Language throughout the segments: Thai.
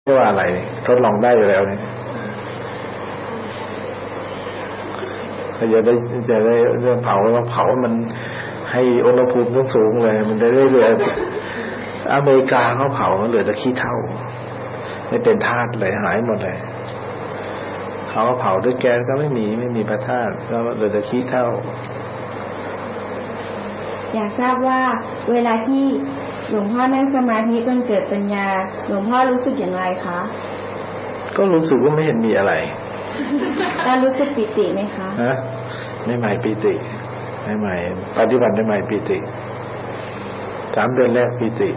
ไม่ว่าอะไรทดลองได้อยู่แล้วเนี่ยจะได้เรื่องเผาแล้วเผามันให้อุณหภูมิสูงเลยมันได้เหลืออเมริกาเขาเผาเหลือแต่ขี้เถ้าไม่เป็นธาตุเลยหายหมดเลยเขาเผาด้วยแก๊สก็ไม่มีพระธาตุก็เหลือแต่ขี้เถ้าอยากทราบว่าเวลาที่หลวงพ่อนั่งสมาธิจนเกิดปัญญาหลวงพ่อรู้สึกอย่างไรคะก็รู้สึกว่าไม่เห็นมีอะไรแล้วรู้สึกปิติไหมคะไม่ใหม่ปิติไม่ใหม่ปฏิบัติไม่ใหม่ปิติ3 เดือนแรกปิติ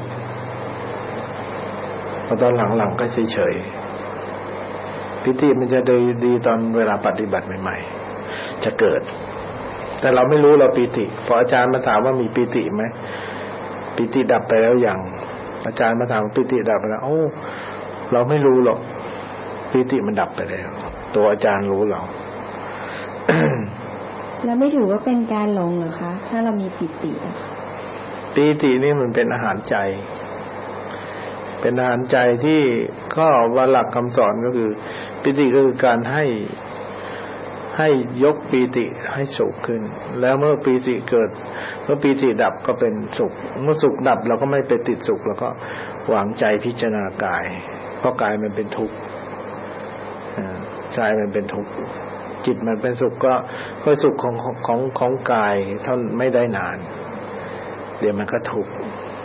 พอตอนหลังๆก็เฉยๆปิติมันจะดีตอนเวลาปฏิบัติใหม่ๆจะเกิดแต่เราไม่รู้เราปิติพออาจารย์มาถามว่ามีปิติไหมปิติดับไปแล้วยังอาจารย์มาถามปิติดับไปแล้วเราไม่รู้หรอกปิติมันดับไปแล้วตัวอาจารย์รู้เราแล้วไม่ถือว่าเป็นการหลงเหรอคะถ้าเรามีปิติอะปิตินี่มันเป็นอาหารใจเป็นอาหารใจที่ก็ว่าหลักคำสอนก็คือปิติก็คือการให้ยกปีติให้สุขขึ้นแล้วเมื่อปีติเกิดเมื่อปีติดับก็เป็นสุขเมื่อสุขดับเราก็ไม่ไปติดสุขแล้วก็วางใจพิจารณากายเพราะกายมันเป็นทุกข์ใจมันเป็นทุกข์จิตมันเป็นสุขก็สุขของกายเท่าไม่ได้นานเดี๋ยวมันก็ทุกข์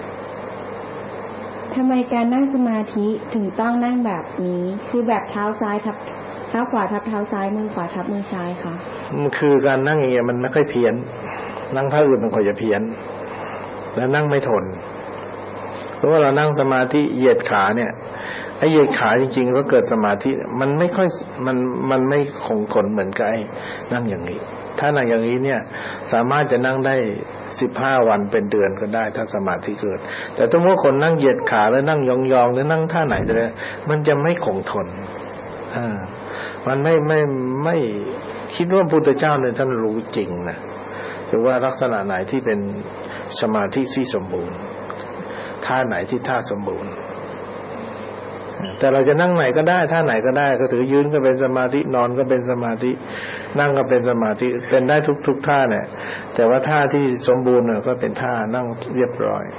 ทำไมการนั่งสมาธิถึงต้องนั่งแบบนี้คือแบบเท้าซ้ายทับเท้าขวาทับเท้าซ้ายมือขวาทับมือซ้ายค่ะมันคือการนั่งอย่างเงี้ยมันไม่ค่อยเพี้ยนนั่งท่าอื่นมันค่อยจะเพี้ยนแล้วนั่งไม่ทนเพราะว่าเรานั่งสมาธิเหยียดขาเนี่ยไอ้เหยียดขาจริงๆก็เกิดสมาธิมันไม่ค่อยมันไม่คงทนเหมือนกับไอ้นั่งอย่างนี้ถ้านั่งอย่างนี้เนี่ยสามารถจะนั่งได้15 วันเป็นเดือนก็ได้ถ้าสมาธิเกิดแต่ถ้าว่าคนนั่งเหยียดขาแล้วนั่งยองๆหรือนั่งท่าไหนก็ได้มันจะไม่คงทนมันไม่คิดว่าพุทธเจ้าเนี่ยท่านรู้จริงนะหรือว่าลักษณะไหนที่เป็นสมาธิที่สมบูรณ์ท่าไหนที่ท่าสมบูรณ์แต่เราจะนั่งไหนก็ได้ท่าไหนก็ได้ก็ถือยืนก็เป็นสมาธินอนก็เป็นสมาธินั่งก็เป็นสมาธิเป็นได้ทุกท่าเนี่ยแต่ว่าท่าที่สมบูรณ์ก็เป็นท่านั่งเรียบร้อย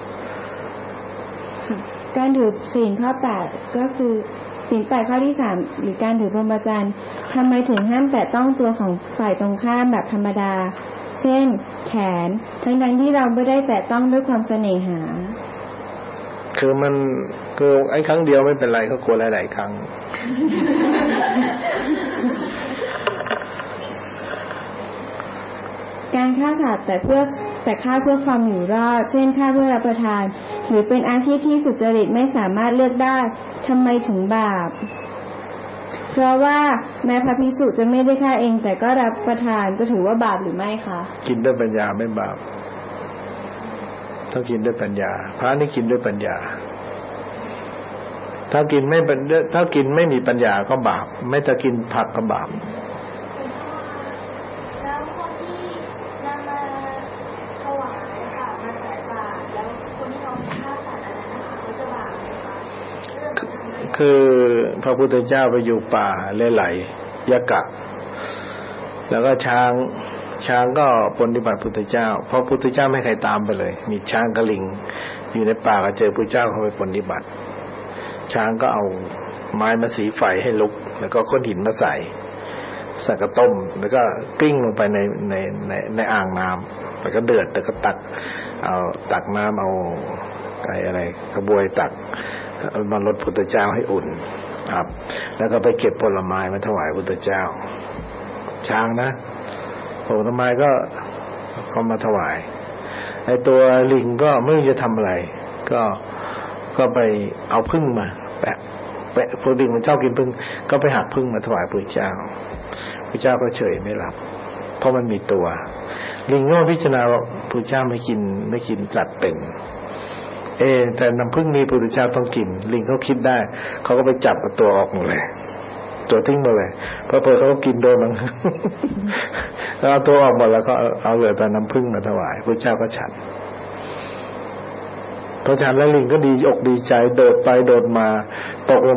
การถือศีลข้อ8ก็คือศีล8ข้อที่3หรือการถือพรหมจรรย์ทำไมถึงห้ามแตะต้องตัวของฝ่ายตรงข้ามแบบธรรมดาเช่นแขนทั้งที่เราไม่ได้แตะต้องด้วยความเสน่หาคือมันคือไอ้ครั้งเดียวไม่เป็นไรก็กลัวหลายๆครั้งการฆ่าสัตว์แต่ฆ่าเพื่อความอยู่รอดเช่นฆ่าเพื่อรับประทานหรือเป็นอาชีพที่สุจริตไม่สามารถเลือกได้ทำไมถึงบาปเพราะว่าแม้พระภิกษุจะไม่ได้ฆ่าเองแต่ก็รับประทานก็ถือว่าบาปหรือไม่คะกินด้วยปัญญาไม่บาปต้องกินด้วยปัญญาพระนี่กินด้วยปัญญาถ้ากินไม่มีปัญญาก็บาปไม่ถ้ากินผักก็บาปแล้วคนที่นำมาถวายค่ะมาใส่บาตรแล้วคนที่เขาฆ่าสัตว์อะไรนะคะเขาจะบาปไหมคะคือพระพุทธเจ้าไปอยู่ป่าเลไลยะกะแล้วก็ช้างก็ปฏิบัติพุทธเจ้าเพราะพุทธเจ้าไม่ใครตามไปเลยมีช้างกับลิงอยู่ในป่าก็เจอพุทธเจ้าเข้าไปปฏิบัติช้างก็เอาไม้มาสีไฟให้ลุกแล้วก็ก้อนหินมาใส่กระต้มแล้วก็กลิ้งลงไปในอ่างน้ำแล้วก็เดือดแล้วก็ตักน้ำเอาอะไรกระบวยตักมาลดพุทธเจ้าให้อุ่นครับแล้วก็ไปเก็บผลไม้มาถวายพุทธเจ้าช้างนะผลไม้ก็เขามาถวายไอ้ตัวลิงก็ไม่รู้จะทำอะไรก็ไปเอาผึ้งมาแปะพวกลิงมันชอบกินผึ้งก็ไปหักผึ้งมาถวายพระเจ้าพระเจ้าก็เฉยไม่รับเพราะมันมีตัวลิงก็พิจารณาว่าพระเจ้าไม่กินสัตว์เป็นแต่น้ำผึ้งนี้พระเจ้าต้องกินลิงเขาคิดได้เขาก็ไปจับตัวออกหมดเลยตัวทิ้งหมดเลยเพราะเขาก็กินโดนมันแล้วเอาตัวออกหมดแล้วก็เอาเหลือแต่น้ำผึ้งมาถวายพระเจ้าก็ฉันพอฉันแล้วลิงก็ดีอกดีใจโดดไปโดดมาตกลง